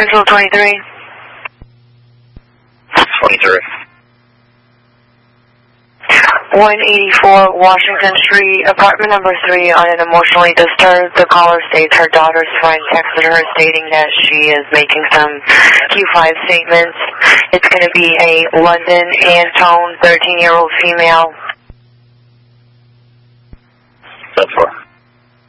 Control 23. 23. 184 Washington Street, apartment number 3, on an emotionally disturbed. The caller states her daughter's friend texted her stating that she is making some Q5 statements. It's going to be a London Antone, 13-year-old female. That's 4.